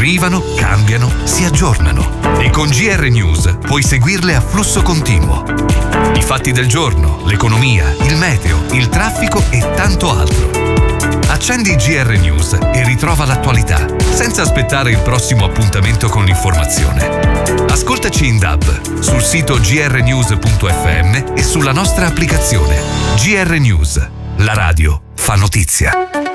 Arrivano, cambiano, si aggiornano. E con GR News puoi seguirle a flusso continuo. I fatti del giorno, l'economia, il meteo, il traffico e tanto altro. Accendi GR News e ritrova l'attualità, senza aspettare il prossimo appuntamento con l'informazione. Ascoltaci in DAB, sul sito grnews.fm e sulla nostra applicazione. GR News, la radio fa notizia.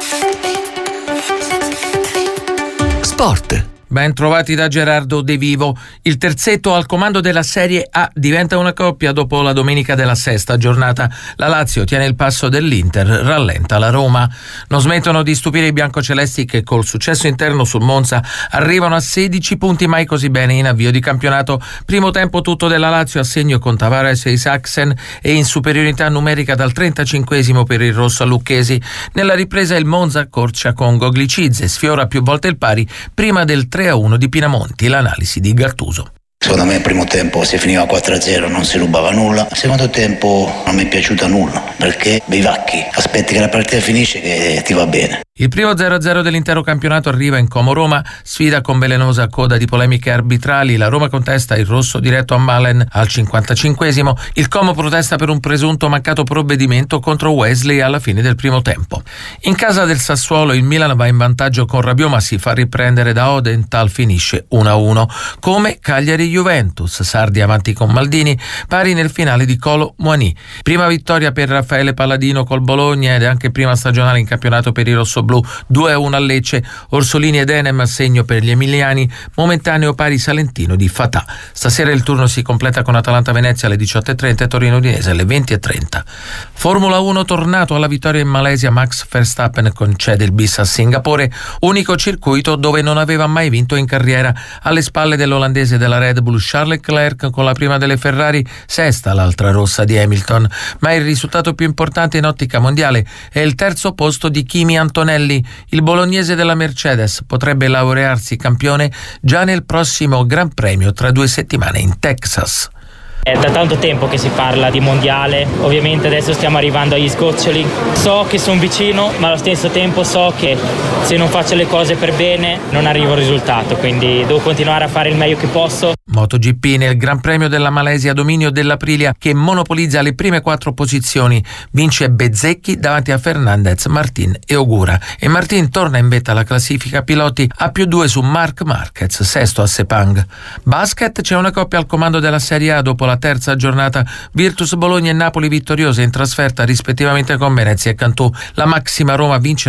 Sport. Ben trovati da Gerardo De Vivo. Il terzetto al comando della Serie A diventa una coppia dopo la domenica della sesta giornata. La Lazio tiene il passo dell'Inter, rallenta la Roma. Non smettono di stupire i biancocelesti che col successo interno sul Monza arrivano a 16 punti, mai così bene in avvio di campionato. Primo tempo tutto della Lazio a segno con Tavares e Isaksen e in superiorità numerica dal 35esimo per il rosso Lucchesi. Nella ripresa il Monza accorcia con Goglicizze, sfiora più volte il pari prima del 3-1 di Pinamonti. L'analisi di Gattuso. Secondo me il primo tempo si finiva 4-0, non si rubava nulla. Il secondo tempo non mi è piaciuta nulla, perché Beivacchi aspetti che la partita finisce che ti va bene. Il primo 0-0 dell'intero campionato arriva in Como Roma, sfida con velenosa coda di polemiche arbitrali. La Roma contesta il rosso diretto a Malen al 55esimo. Il Como protesta per un presunto mancato provvedimento contro Wesley alla fine del primo tempo. In casa del Sassuolo il Milan va in vantaggio con Rabiot, ma si fa riprendere da Odenthal, finisce 1-1. Come Cagliari-Juventus, Sardi avanti con Maldini, pari nel finale di Colo Muani. Prima vittoria per Raffaele Palladino col Bologna ed anche prima stagionale in campionato per i rossoblu. 2-1 a Lecce, Orsolini ed Enem a segno per gli emiliani, momentaneo pari salentino di Fatà. Stasera il turno si completa con Atalanta-Venezia alle 18.30 e Torino-Udinese alle 20.30. Formula 1 tornato alla vittoria in Malesia, Max Verstappen concede il bis a Singapore, unico circuito dove non aveva mai vinto in carriera. Alle spalle dell'olandese della Red Bull Charles Leclerc con la prima delle Ferrari, sesta l'altra rossa di Hamilton, ma il risultato più importante in ottica mondiale è il terzo posto di Kimi Antonelli. Il bolognese della Mercedes potrebbe laurearsi campione già nel prossimo Gran Premio tra 2 settimane in Texas. È da tanto tempo che si parla di mondiale, ovviamente adesso stiamo arrivando agli sgoccioli. So che sono vicino, ma allo stesso tempo so che se non faccio le cose per bene non arrivo al risultato, quindi devo continuare a fare il meglio che posso. MotoGP nel Gran Premio della Malesia, dominio dell'Aprilia che monopolizza le prime 4 posizioni. Vince Bezzecchi davanti a Fernandez, Martin e Ogura. E Martin torna in vetta alla classifica piloti a +2 su Marc Marquez, sesto a Sepang. Basket, c'è una coppia al comando della Serie A dopo la terza giornata. Virtus Bologna e Napoli vittoriose in trasferta rispettivamente con Venezia e Cantù. La Maxima Roma vince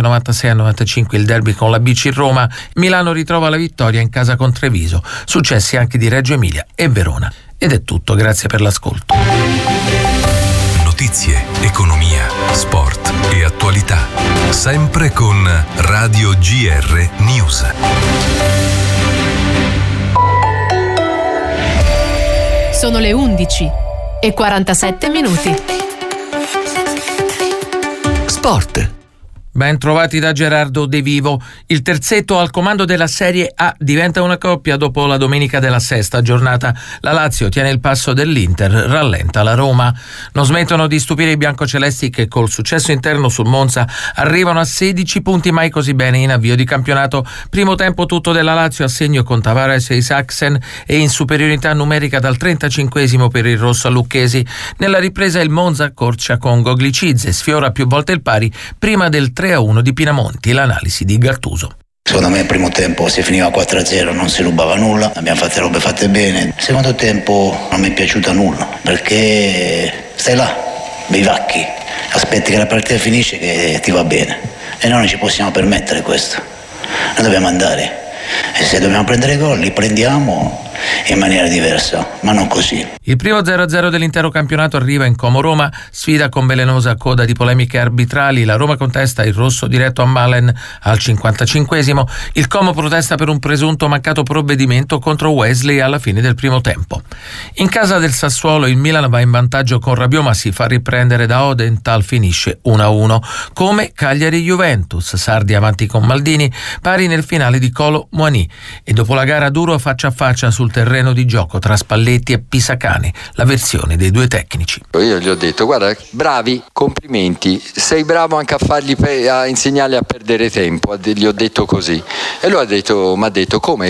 96-95 il derby con la BC Roma. Milano ritrova la vittoria in casa con Treviso. Successi anche di Reggio Emilia e Verona. Ed è tutto, grazie per l'ascolto. Notizie, economia, sport e attualità. Sempre con Radio GR News. Sono le 11:47. Sport. Ben trovati da Gerardo De Vivo. Il terzetto al comando della Serie A diventa una coppia dopo la domenica della sesta giornata. La Lazio tiene il passo dell'Inter, rallenta la Roma. Non smettono di stupire i biancocelesti che col successo interno sul Monza arrivano a 16 punti, mai così bene in avvio di campionato. Primo tempo tutto della Lazio a segno con Tavares e Isaksen e in superiorità numerica dal 35esimo per il rosso Lucchesi. Nella ripresa il Monza accorcia con Goglicizze, sfiora più volte il pari prima del 3-1 di Pinamonti. L'analisi di Gattuso. Secondo me il primo tempo si finiva 4-0, non si rubava nulla, abbiamo fatto robe fatte bene. Il secondo tempo non mi è piaciuta nulla, perché stai là, Beivacchi, aspetti che la partita finisce che ti va bene. E noi non ci possiamo permettere questo. Noi dobbiamo andare. E se dobbiamo prendere gol, li prendiamo in maniera diversa, ma non così. Il primo 0-0 dell'intero campionato arriva in Como Roma, sfida con velenosa coda di polemiche arbitrali. La Roma contesta il rosso diretto a Malen al 55esimo. Il Como protesta per un presunto mancato provvedimento contro Wesley alla fine del primo tempo. In casa del Sassuolo il Milan va in vantaggio con Rabiot, ma si fa riprendere da Odenthal, finisce 1-1. Come Cagliari-Juventus, Sardi avanti con Maldini, pari nel finale di Colo Muani. E dopo la gara duro faccia a faccia sul terreno di gioco tra Spalletti e Pisacane, la versione dei due tecnici. Io gli ho detto: guarda, bravi, complimenti, sei bravo anche a insegnarli a perdere tempo, gli ho detto così. E lui mi ha detto come